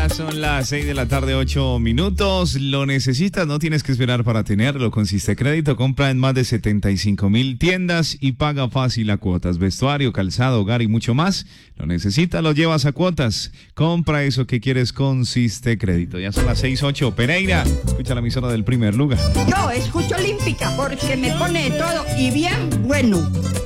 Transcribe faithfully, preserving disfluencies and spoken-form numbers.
Ya son las seis de la tarde, ocho minutos. ¿Lo necesitas? No tienes que esperar para tenerlo. Con Siste Crédito compra en más de setenta y cinco mil tiendas y paga fácil a cuotas. Vestuario, calzado, hogar y mucho más. Lo necesitas, lo llevas a cuotas. Compra eso que quieres con Siste Crédito. Ya son las seis, ocho. Pereira, escucha la emisora del primer lugar. Yo escucho Olímpica porque me pone de todo y bien bueno.